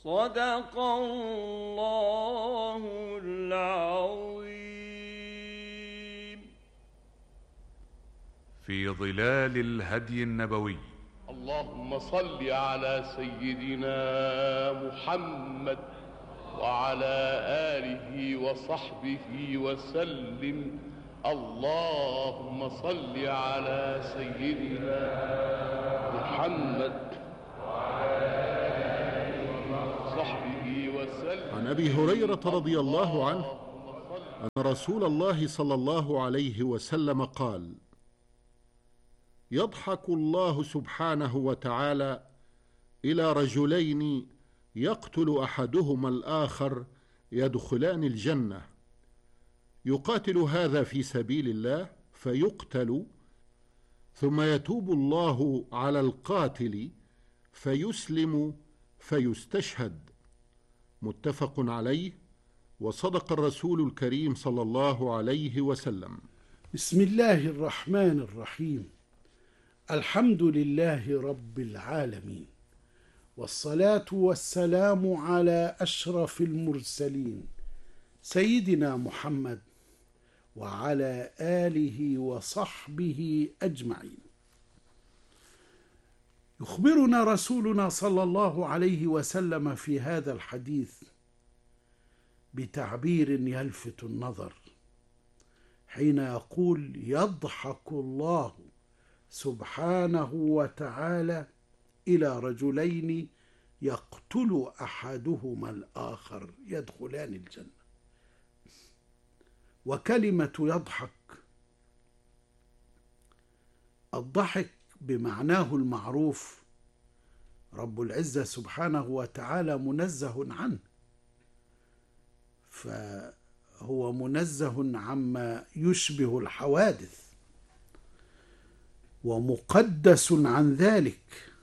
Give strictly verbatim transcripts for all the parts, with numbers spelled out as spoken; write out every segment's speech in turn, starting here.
صدق الله العظيم. في ظلال الهدي النبوي. اللهم صل على سيدنا محمد وعلى آله وصحبه وسلم. اللهم صل على سيدنا محمد وعلى آله وصحبه وسلم. عن أبي هريرة رضي الله عنه أن رسول الله صلى الله عليه وسلم قال: يضحك الله سبحانه وتعالى إلى رجلين يقتل أحدهما الآخر يدخلان الجنة، يقاتل هذا في سبيل الله فيقتل، ثم يتوب الله على القاتل فيسلم فيستشهد. متفق عليه، وصدق الرسول الكريم صلى الله عليه وسلم. بسم الله الرحمن الرحيم. الحمد لله رب العالمين، والصلاة والسلام على أشرف المرسلين سيدنا محمد وعلى آله وصحبه أجمعين. يخبرنا رسولنا صلى الله عليه وسلم في هذا الحديث بتعبير يلفت النظر حين يقول: يضحك الله سبحانه وتعالى إلى رجلين يقتل أحدهما الآخر يدخلان الجنة. وكلمة يضحك، الضحك بمعناه المعروف رب العزة سبحانه وتعالى منزه عنه، فهو منزه عما يشبه الحوادث ومقدس عن ذلك،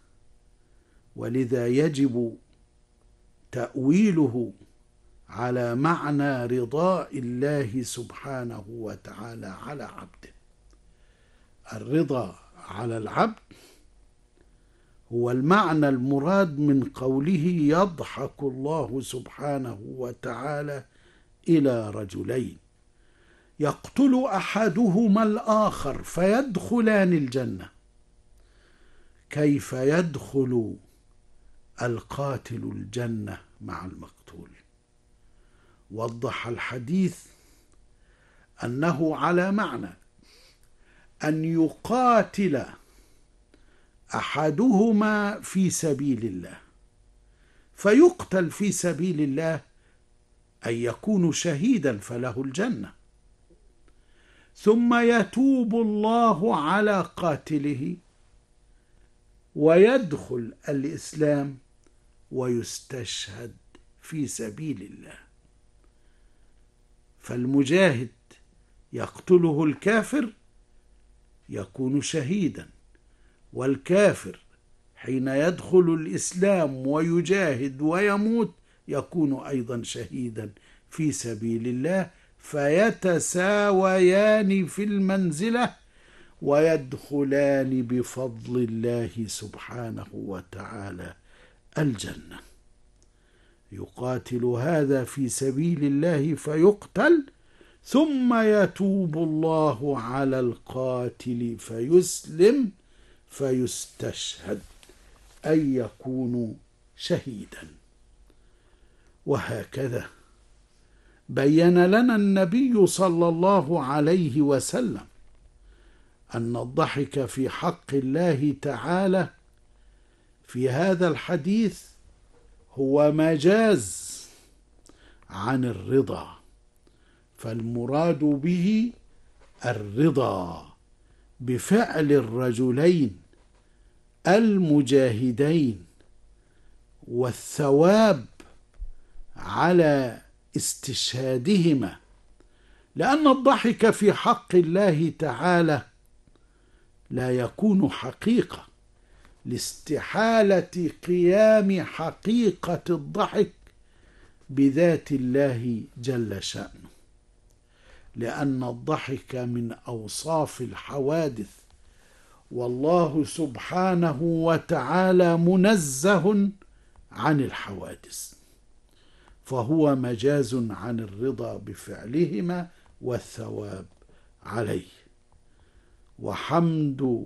ولذا يجب تأويله على معنى رضاء الله سبحانه وتعالى على عبده. الرضا على العبد هو المعنى المراد من قوله: يضحك الله سبحانه وتعالى إلى رجلين يقتل أحدهما الآخر فيدخلان الجنة. كيف يدخل القاتل الجنة مع المقتول؟ وضح الحديث أنه على معنى أن يقاتل أحدهما في سبيل الله، فيقتل في سبيل الله أن يكون شهيدا فله الجنة، ثم يتوب الله على قاتله ويدخل الإسلام ويستشهد في سبيل الله. فالمجاهد يقتله الكافر يكون شهيدا، والكافر حين يدخل الإسلام ويجاهد ويموت يكون أيضا شهيدا في سبيل الله، فيتساويان في المنزلة ويدخلان بفضل الله سبحانه وتعالى الجنة. يقاتل هذا في سبيل الله فيقتل، ثم يتوب الله على القاتل فيسلم فيستشهد، أي يكون شهيدا. وهكذا بين لنا النبي صلى الله عليه وسلم أن الضحك في حق الله تعالى في هذا الحديث هو مجاز عن الرضا، فالمراد به الرضا بفعل الرجلين المجاهدين والثواب على استشهادهما، لأن الضحك في حق الله تعالى لا يكون حقيقة لاستحالة قيام حقيقة الضحك بذات الله جل شأنه، لأن الضحك من أوصاف الحوادث، والله سبحانه وتعالى منزه عن الحوادث، فهو مجاز عن الرضا بفعلهما والثواب عليه، وحمد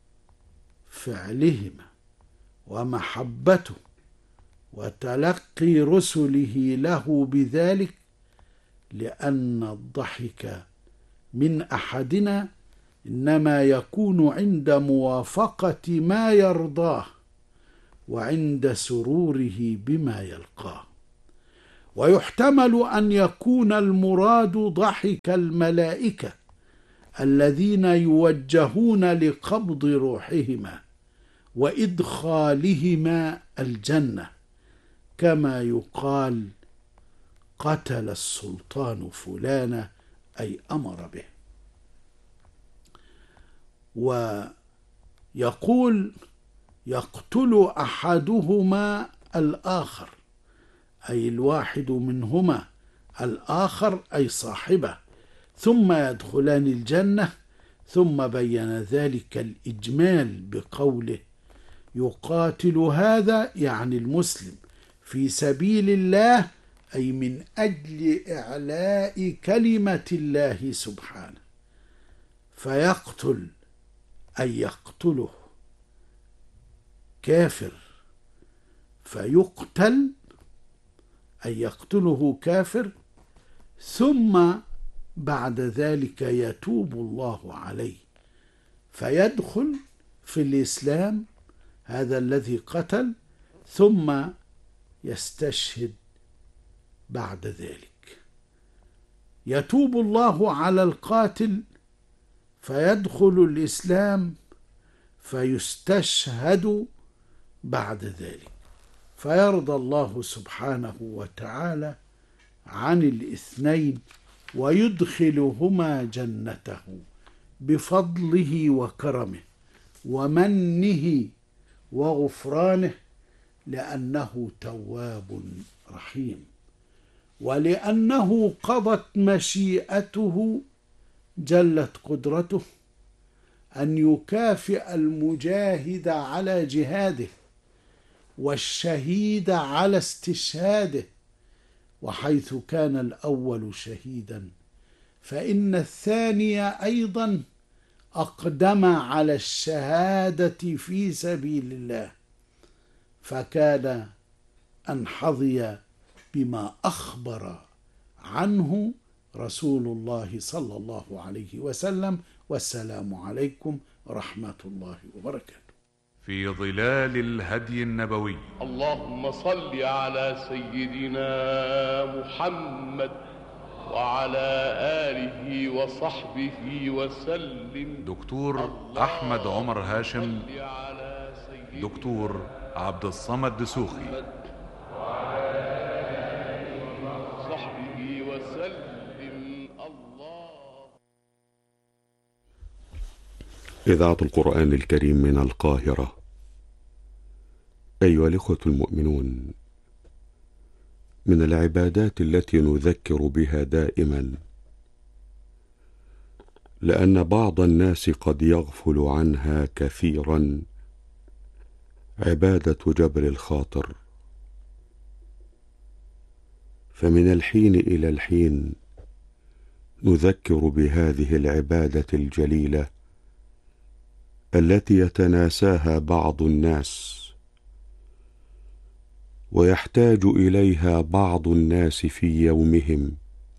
فعلهما ومحبته وتلقي رسله له بذلك، لأن الضحك من أحدنا إنما يكون عند موافقة ما يرضاه وعند سروره بما يلقاه. ويحتمل أن يكون المراد ضحك الملائكة الذين يوجهون لقبض روحهما وإدخالهما الجنة، كما يقال قتل السلطان فلانا، أي أمر به. ويقول يقتل أحدهما الآخر، أي الواحد منهما الآخر أي صاحبه، ثم يدخلان الجنة. ثم بين ذلك الإجمال بقوله يقاتل هذا، يعني المسلم، في سبيل الله، أي من أجل إعلاء كلمة الله سبحانه. فيقتل أي يقتله كافر، فيقتل أي يقتله كافر، ثم بعد ذلك يتوب الله عليه فيدخل في الإسلام هذا الذي قتل، ثم يستشهد بعد ذلك. يتوب الله على القاتل فيدخل الإسلام فيستشهد بعد ذلك، فيرضى الله سبحانه وتعالى عن الاثنين ويدخلهما جنته بفضله وكرمه ومنه وغفرانه، لأنه تواب رحيم، ولأنه قضت مشيئته جلت قدرته أن يكافئ المجاهد على جهاده والشهيد على استشهاده. وحيث كان الأول شهيدا فإن الثاني أيضا أقدم على الشهادة في سبيل الله، فكان أن حظي بما أخبر عنه رسول الله صلى الله عليه وسلم. والسلام عليكم ورحمة الله وبركاته. في ظلال الهدي النبوي. اللهم صل على سيدنا محمد وعلى آله وصحبه وسلم. دكتور أحمد عمر هاشم، صل على سيدنا دكتور عبد الصمد دسوخي. وصحبه وسلم. الله. إذاعة القرآن الكريم من القاهرة. أيها الإخوة المؤمنون، من العبادات التي نذكر بها دائما، لأن بعض الناس قد يغفل عنها كثيرا، عبادة جبر الخاطر. فمن الحين إلى الحين نذكر بهذه العبادة الجليلة التي يتناساها بعض الناس ويحتاج إليها بعض الناس في يومهم.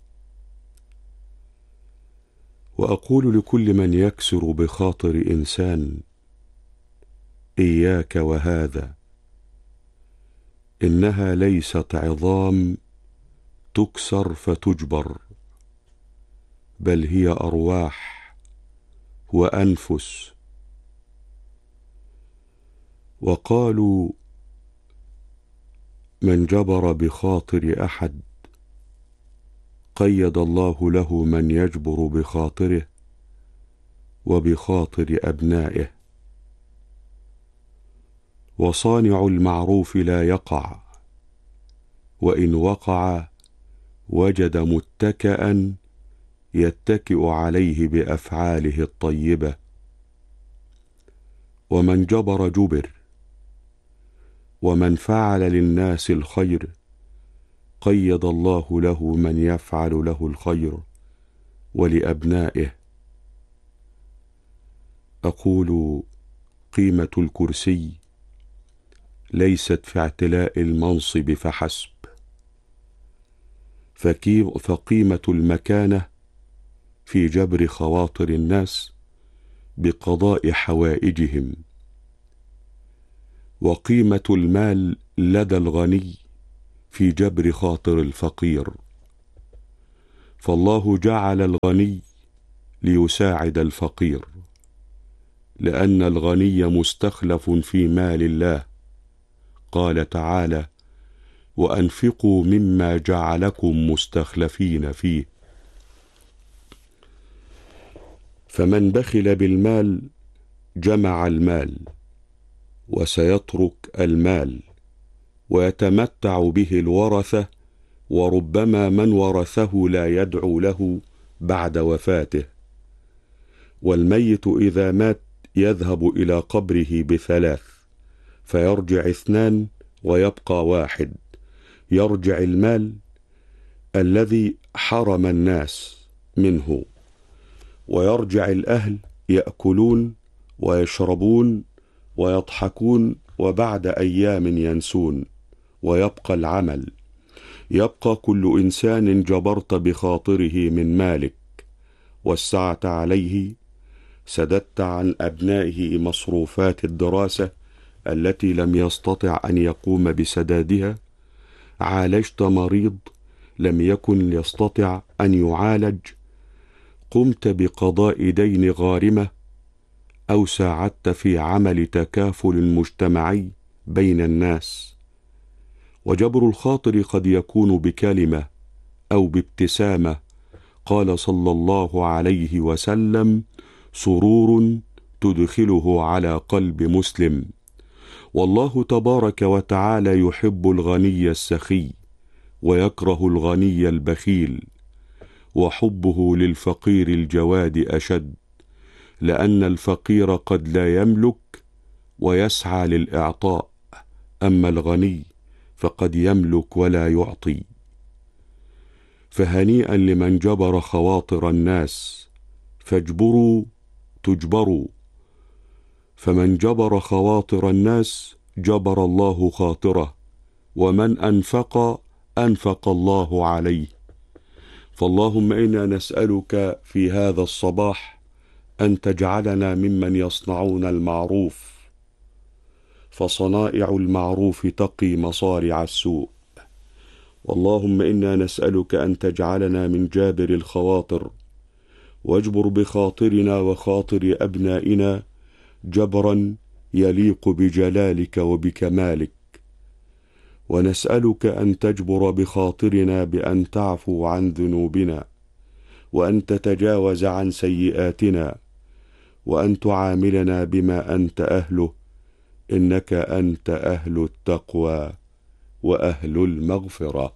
وأقول لكل من يكسر بخاطر إنسان: إياك وهذا، إنها ليست عظام تكسر فتجبر، بل هي أرواح وأنفس. وقالوا: من جبر بخاطر أحد قيد الله له من يجبر بخاطره وبخاطر أبنائه. وصانع المعروف لا يقع، وإن وقع وجد متكئا يتكئ عليه بأفعاله الطيبة. ومن جبر جبر، ومن فعل للناس الخير قيض الله له من يفعل له الخير ولأبنائه. أقول قيمة الكرسي ليست في اعتلاء المنصب فحسب، فقيمة المكانة في جبر خواطر الناس بقضاء حوائجهم، وقيمة المال لدى الغني في جبر خاطر الفقير. فالله جعل الغني ليساعد الفقير، لأن الغني مستخلف في مال الله. قال تعالى: وأنفقوا مما جعلكم مستخلفين فيه. فمن بخل بالمال جمع المال وسيترك المال، ويتمتع به الورثة، وربما من ورثه لا يدعو له بعد وفاته. والميت إذا مات يذهب إلى قبره بثلاث، فيرجع اثنان ويبقى واحد. يرجع المال الذي حرم الناس منه، ويرجع الأهل يأكلون ويشربون ويضحكون، وبعد أيام ينسون، ويبقى العمل. يبقى كل إنسان جبرت بخاطره من مالك، وسعت عليه، سددت عن أبنائه مصروفات الدراسة التي لم يستطع أن يقوم بسدادها، عالجت مريض لم يكن يستطع أن يعالج، قمت بقضاء دين غارمة، أو ساعدت في عمل تكافل مجتمعي بين الناس. وجبر الخاطر قد يكون بكلمة أو بابتسامة. قال صلى الله عليه وسلم: سرور تدخله على قلب مسلم. والله تبارك وتعالى يحب الغني السخي، ويكره الغني البخيل، وحبه للفقير الجواد أشد، لأن الفقير قد لا يملك ويسعى للإعطاء، أما الغني فقد يملك ولا يعطي. فهنيئا لمن جبر خواطر الناس، فاجبروا تجبروا. فمن جبر خواطر الناس جبر الله خاطره، ومن أنفق أنفق الله عليه. فاللهم إنا نسألك في هذا الصباح أن تجعلنا ممن يصنعون المعروف، فصنائع المعروف تقي مصارع السوء. واللهم إنا نسألك أن تجعلنا من جابر الخواطر، واجبر بخاطرنا وخاطر أبنائنا جبرا يليق بجلالك وبكمالك. ونسألك أن تجبر بخاطرنا بأن تعفو عن ذنوبنا، وأن تتجاوز عن سيئاتنا، وأن تعاملنا بما أنت أهله، إنك أنت أهل التقوى وأهل المغفرة.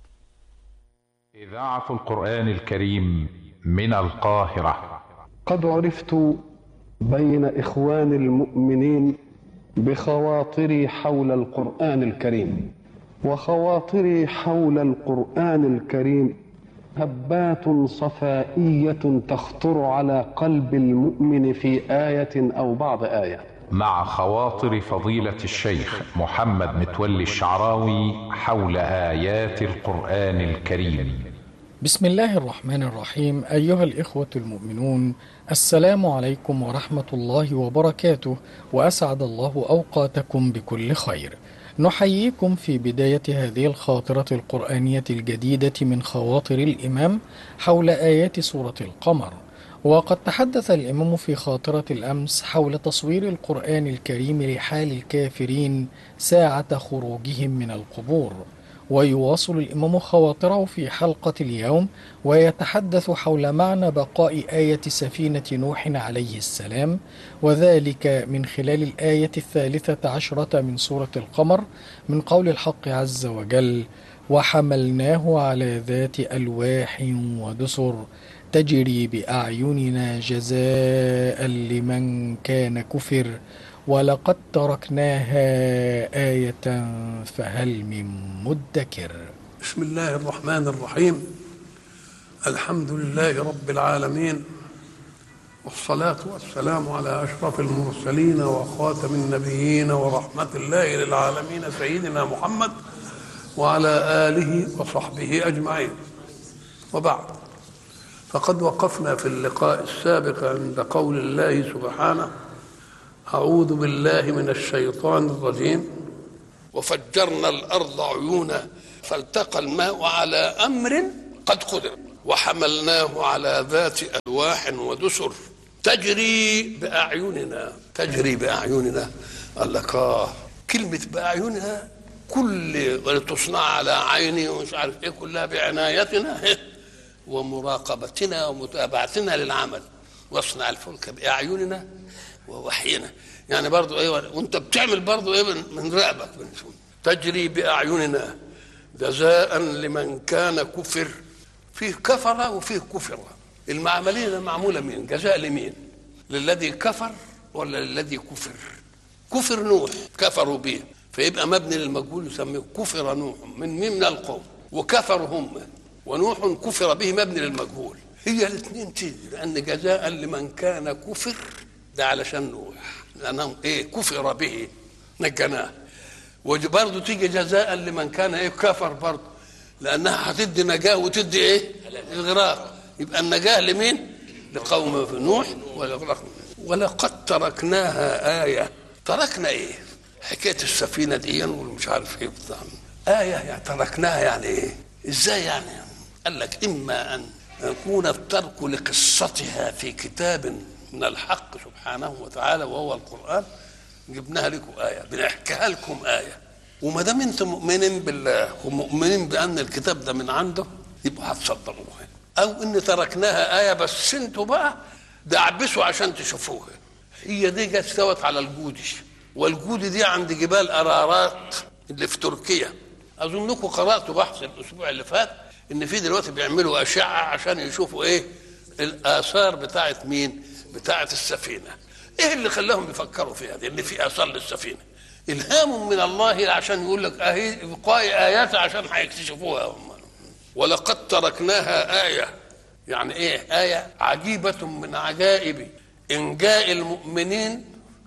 إذاعة القرآن الكريم من القاهرة. قد عرفت بين إخوان المؤمنين بخواطري حول القرآن الكريم، وخواطري حول القرآن الكريم هبات صفائية تخطر على قلب المؤمن في آية أو بعض آية. مع خواطر فضيلة الشيخ محمد متولي الشعراوي حول آيات القرآن الكريم. بسم الله الرحمن الرحيم. أيها الإخوة المؤمنون، السلام عليكم ورحمة الله وبركاته، وأسعد الله أوقاتكم بكل خير. نحييكم في بداية هذه الخاطرة القرآنية الجديدة من خواطر الإمام حول آيات سورة القمر. وقد تحدث الإمام في خاطرة الأمس حول تصوير القرآن الكريم لحال الكافرين ساعة خروجهم من القبور، ويواصل الإمام خواطره في حلقة اليوم ويتحدث حول معنى بقاء آية سفينة نوح عليه السلام، وذلك من خلال الآية الثالثة عشرة من سورة القمر، من قول الحق عز وجل: وحملناه على ذات ألواح ودسر تجري بأعيننا جزاء لمن كان كفر ولقد تركناها آية فهل من مدكر. بسم الله الرحمن الرحيم. الحمد لله رب العالمين، والصلاة والسلام على أشرف المرسلين وخاتم النبيين ورحمة الله للعالمين سيدنا محمد وعلى آله وصحبه أجمعين. وبعد، فقد وقفنا في اللقاء السابق عند قول الله سبحانه: أعوذ بالله من الشيطان الرجيم: وفجرنا الأرض عيونا فالتقى الماء على أمر قد قدر وحملناه على ذات ألواح ودسر تجري بأعيننا. تجري بأعيننا، قال لك آه كلمة بأعيننا كل ولتصنع على عيني ومش عارف إيه، كلها بعنايتنا ومراقبتنا ومتابعتنا للعمل. واصنع الفلك بأعيننا ووحينا، يعني برضو ايه وانت بتعمل برضو ايه من رقبك. تجري باعيننا جزاء لمن كان كفر. فيه كفر وفيه كفر. المعمليه معموله مين؟ جزاء لمين؟ للذي كفر ولا للذي كفر؟ كفر نوح كفروا به، فيبقى مبني للمجهول يسميه كفر نوح من مين؟ من القوم. وكفر هم، ونوح كفر به مبني للمجهول. هي الاثنين تيجي لان جزاء لمن كان كفر ده علشان نوح، لأنهم إيه كفر به نجناه. وبرضه تيجي جزاء لمن كان إيه كفر برضه، لأنها هتدي نجاة وتدي إيه الغراق. يبقى النجاة لمين؟ لقوم نوح والغراق. ولقد تركناها آية. تركنا إيه؟ حكاية السفينة دي ومش عارف إيه بتاع. آية يعني تركناها يعني إيه؟ إزاي يعني؟ قال لك إما أن يكون الترك لقصتها في كتاب من الحق سبحانه وتعالى وهو القرآن، جبناها لكم آية، بنحكيها لكم آية. وما دام انتم مؤمنين بالله ومؤمنين بأن الكتاب ده من عنده يبقوا هتصدقوها. أو إن تركناها آية بس انتوا بقى دعبسوا عشان تشوفوها. هي دي جت استوت على الجودي، والجودي دي عند جبال أرارات اللي في تركيا. أظنكم قرأتوا بحث الأسبوع اللي فات إن في دلوقتي بيعملوا أشعة عشان يشوفوا إيه الآثار بتاعت مين؟ بتاعت السفينة. ايه اللي خلاهم يفكروا فيها دي؟ ان في اثار للسفينة. الهام من الله عشان يقول لك اهي بقاء ايات عشان هيكتشفوها هم. ولقد تركناها آية، يعني ايه آية؟ عجيبة من عجائب انجاء المؤمنين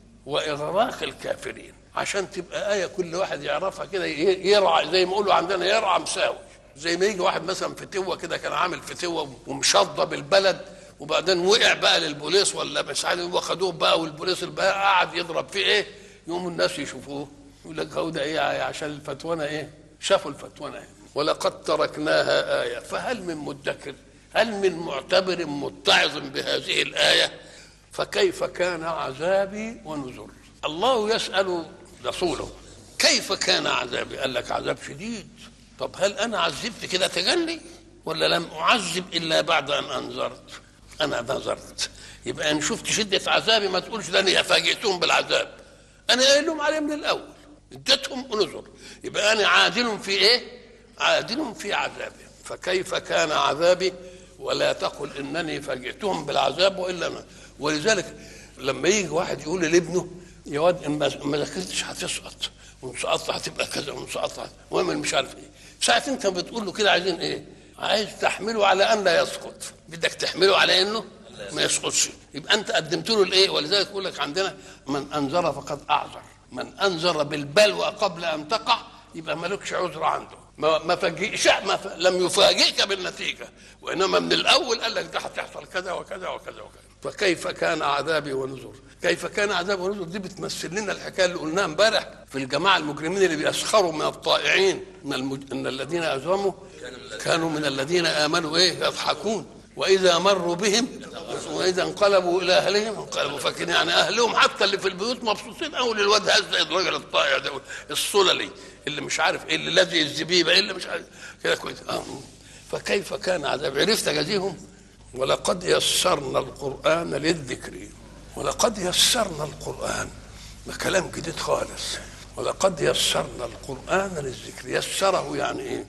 واغراق الكافرين، عشان تبقى آية كل واحد يعرفها كده يرعى، زي ما يقولوا عندنا يرعى مساوي. زي ما يجي واحد مثلا فتوة كده كان عامل فتوة ومشضب البلد، وبعدين وقع بقى للبوليس ولا مش عارف، واخدوه بقى والبوليس بقى قعد يضرب فيه ايه، يوم الناس يشوفوه يقول لك هو ده ايه عشان الفتوانه ايه، شافوا الفتوانه ايه. ولقد تركناها آية فهل من مدكر؟ هل من معتبر متعظ بهذه الآية؟ فكيف كان عذابي ونذر. الله يسأل رسوله كيف كان عذابي؟ قال لك عذاب شديد. طب هل انا عذبت كده تجلي ولا لم اعذب الا بعد ان انذرت؟ انا نظرت. يبقى ان شفت شده عذابي ما تقولش ده انا فاجئتهم بالعذاب، انا قايل لهم عليه من الاول، اديتهم نذر. يبقى انا عادل في ايه؟ عادل في عذابي. فكيف كان عذابي؟ ولا تقل انني فاجئتهم بالعذاب والا أنا. ولذلك لما يجي واحد يقول لابنه يا واد ان ما ذاكرتش هتسقط، وان سقطت هتبقى كذا، وان سقطت وما مش عارف ايه. ساعه انت بتقول له كده عايزين ايه؟ عايز تحمله على ان لا يسقط، بدك تحمله على انه ما يسقطش. يبقى انت قدمت له الايه؟ ولذلك يقول لك عندنا من انذر فقد اعذر، من انذر بالبلوى قبل ان تقع يبقى مالكش عذر عنده. ما ما فاجئش، ما ف... لم يفاجئك بالنتيجه، وانما من الاول قال لك ده هتحصل كذا وكذا وكذا وكذا. فكيف كان عذابي ونذر؟ كيف كان عذابي ونذر دي بتمثل لنا الحكايه اللي قلناها امبارح في الجماعه المجرمين اللي بيسخروا من الطائعين، ان, المج... إن الذين اجرموا كانوا من الذين امنوا ايه يضحكون، واذا مروا بهم واذا انقلبوا الى اهلهم انقلبوا فاكرين. يعني اهلهم حتى اللي في البيوت مبسوطين قوي للواد هذا الراجل الطائع ده الصللي اللي مش عارف ايه اللي لازق الزبيبه اللي مش عارف كده كويس. اه فكيف كان عذاب؟ عرفت اجازيهم. ولقد يسرنا القران للذكر. ولقد يسرنا القران، ده كلام جديد خالص. ولقد يسرنا القران للذكر. يسره يعني ايه؟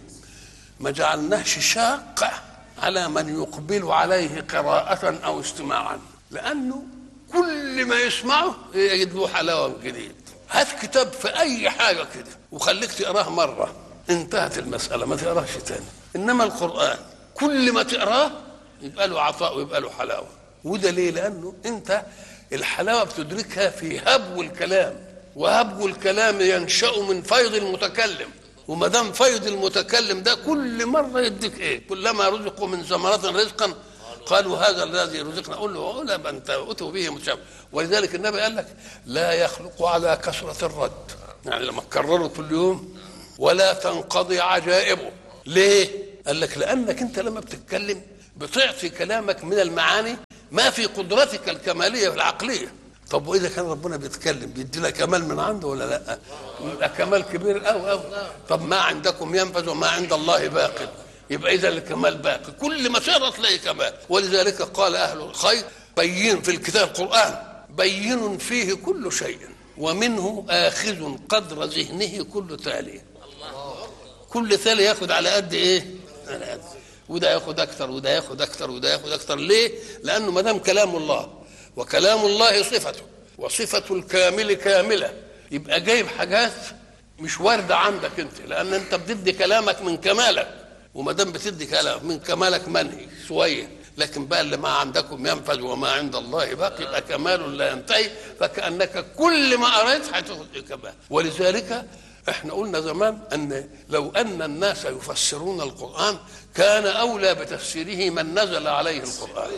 ما جعلناهش شاق على من يقبل عليه قراءة أو استماعا، لأنه كل ما يسمعه يجد له حلاوه جديد. هات كتاب في اي حاجه كده وخليك تقراه مره انتهت المساله، ما تقراش تاني. انما القران كل ما تقراه يبقى له عطاء ويبقى له حلاوه. وده ليه؟ لانه انت الحلاوه بتدركها في هبو الكلام، وهبو الكلام ينشا من فيض المتكلم. وما دام فيض المتكلم ده كل مره يديك ايه؟ كلما رزقوا من ثمرات رزقا قالوا هذا الذي رزقنا. اقول له لا، انت اتوا به متشابه. ولذلك النبي قال لك لا يخلق على كثره الرد، يعني لما تكرره كل يوم ولا تنقضي عجائبه. ليه؟ قال لك لانك انت لما بتتكلم بتعطي كلامك من المعاني ما في قدرتك الكماليه في العقليه. طب واذا كان ربنا بيتكلم بيدي لك كمال من عنده ولا لا؟ يبقى كمال كبير قوي قوي. طب ما عندكم ينفذ وما عند الله باق، يبقى اذا الكمال باقي، كل ما تقرا تلاقي كمال. ولذلك قال اهل الخير بين في الكتاب القران بين فيه كل شيء ومنه آخذ قدر ذهنه كل تالي. كل تالي ياخد على قد ايه؟ على قد. وده ياخد اكتر وده ياخد اكتر وده ياخد اكتر. ليه؟ لانه ما دام كلام الله وكلام الله صفته وصفه الكامل كامله، يبقى جايب حاجات مش وارده عندك انت، لان انت بتدي كلامك من كمالك، وما دام بتدي كلام من كمالك منهي شويه. لكن بقى اللي ما عندكم ينفذ وما عند الله باقي، يبقى كمال لا ينتهي. فكأنك كل ما قريت هتاخد كمال. ولذلك احنا قلنا زمان ان لو ان الناس يفسرون القرآن كان اولى بتفسيره من نزل عليه القرآن،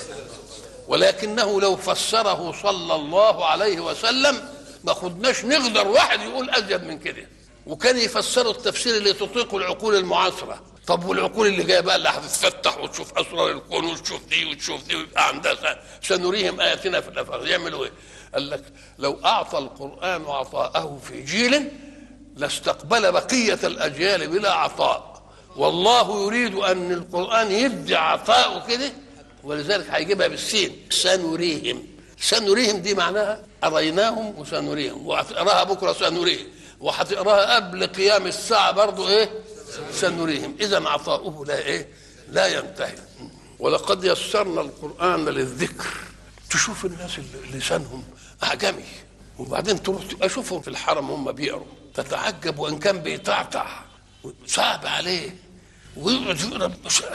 ولكنه لو فسره صلى الله عليه وسلم ما خدناش نقدر واحد يقول ازيد من كده. وكان يفسروا التفسير اللي تطيق العقول المعاصره. طب والعقول اللي جايه بقى اللي هتتفتح وتشوف اسرار الكون وتشوف دي وتشوف دي ويبقى عندها سنريهم اياتنا في الافاق، يعملوا ايه؟ قال لك لو اعطى القران عطاءه في جيل لاستقبل بقيه الاجيال بلا عطاء. والله يريد ان القران يبدي عطاءه كده، ولذلك هيجيبها بالسين سنريهم. سنريهم دي معناها اريناهم وسنريهم، وهتقراها بكره سنريهم، وهتقراها قبل قيام الساعه برضه ايه؟ سنريهم. اذا عطاؤه لا ايه؟ لا ينتهي. ولقد يسرنا القران للذكر. تشوف الناس اللي لسانهم اعجمي وبعدين تروح اشوفهم في الحرم هم بيقروا تتعجب، وان كان بيتعتع صعب عليه ويقعد يقرا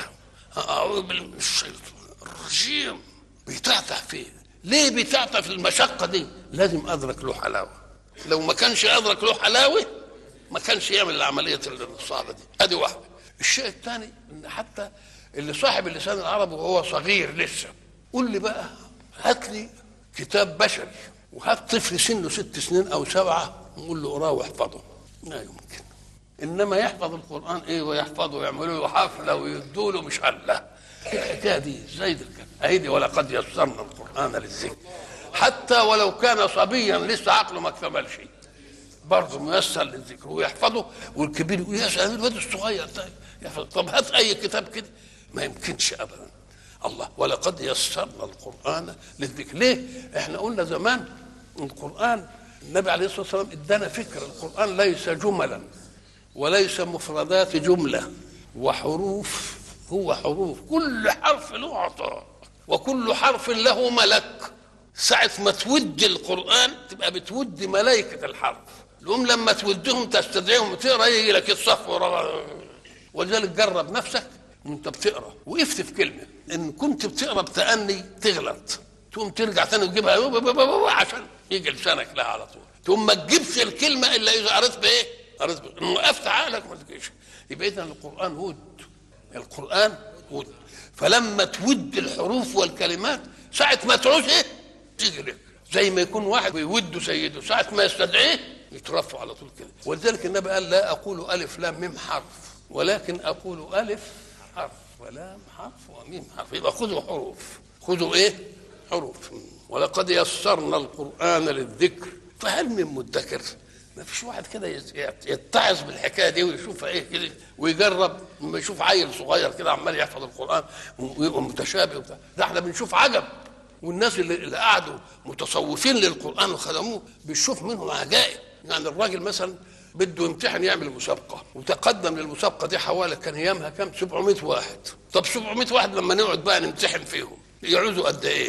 اعوذ بالله من الشيطان الرجيم بيتعتع فيه. ليه بيتعتع في المشقه دي؟ لازم ادرك له حلاوه. لو ما كانش ادرك له حلاوه ما كانش يعمل العمليه الصعبه دي. ادي واحده. الشيء الثاني ان حتى اللي صاحب اللسان العربي وهو صغير لسه، قول لي بقى هات لي كتاب بشري وهات طفل سنه ست سنين او سبعه نقول له اقراه واحفظه، لا يمكن. انما يحفظ القران ايه ويحفظه ويعملوا له حفله ويدوا له مش الله. الحكايه دي زي الكلام اهدي. ولقد يسرنا القران للذكر حتى ولو كان صبيا لسه عقله ما اكتملش برضه ميسر للذكر ويحفظه. والكبير يقول يا سلام الواد الصغير ده يحفظ. طب هات اي كتاب كده ما يمكنش ابدا. الله ولقد يسرنا القران للذكر. ليه؟ احنا قلنا زمان القران النبي عليه الصلاه والسلام ادانا فكره. القران ليس جملا وليس مفردات جمله وحروف، هو حروف، كل حرف له عطاء وكل حرف له ملك. ساعة ما تود القرآن تبقى بتود ملائكة الحرف، لهم لما تودهم تستدعيهم وتقرا يجي لك الصف ورا. ولذلك جرب نفسك وانت بتقرا وقفت في كلمة، ان كنت بتقرا بتأني تغلط تقوم ترجع تاني وتجيبها عشان يجي لسانك لها على طول. تقوم ما تجيبش الكلمة الا اذا قريت بايه؟ قريت بايه؟ ان وقفت عقلك ما تجيش. يبقى اذا القرآن ود، القرآن ود. فلما تود الحروف والكلمات ساعة ما تعوز ايه؟ تيجي لك. زي ما يكون واحد بيود سيده ساعة ما يستدعيه يترفع على طول كده. ولذلك النبي قال لا أقول ألف لام ميم حرف ولكن أقول ألف حرف ولام حرف وميم حرف. يبقى خذوا حروف، خذوا إيه؟ حروف. ولقد يسرنا القرآن للذكر فهل من مدكر؟ ما فيش واحد كده يتعظ بالحكايه دي ويشوفها ايه كده ويجرب. لما يشوف عيل صغير كده عمال يحفظ القرآن ويبقى متشابه وبتاع، ده احنا بنشوف عجب. والناس اللي, اللي قعدوا متصوفين للقرآن وخدموه بيشوف منهم عجائب. يعني الراجل مثلا بده يمتحن يعمل مسابقة وتقدم للمسابقة دي حوالي كان ايامها كام؟ سبعمائة واحد. طب سبعمائة واحد لما نقعد بقى نمتحن فيهم يعوزوا قد ايه؟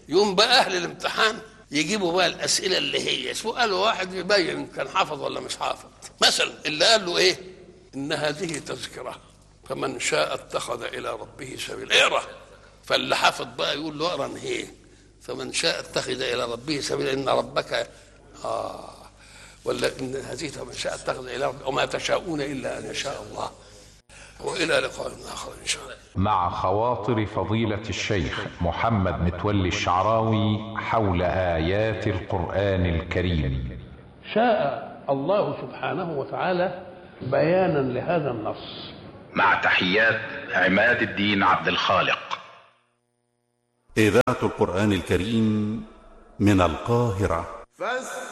يوم بقى أهل الامتحان يجيبوا بقى الأسئلة اللي هي سؤال واحد يبين كان حافظ ولا مش حافظ. مثلا اللي قال له إيه؟ إن هذه تذكرة فمن شاء اتخذ إلى ربه سبيلا. اقرأ. فاللي حافظ بقى يقول له اقرأ إيه؟ فمن شاء اتخذ إلى ربه سبيلا إن ربك آه ولا إن هذه فمن شاء اتخذ إلى ربه وما تشاءون إلا أن يشاء الله. وإلى لقاء آخر إن شاء الله. مع خواطر فضيلة الشيخ محمد متولي الشعراوي حول آيات القرآن الكريم. شاء الله سبحانه وتعالى بيانا لهذا النص. مع تحيات عماد الدين عبد الخالق. إذاعة القرآن الكريم من القاهرة.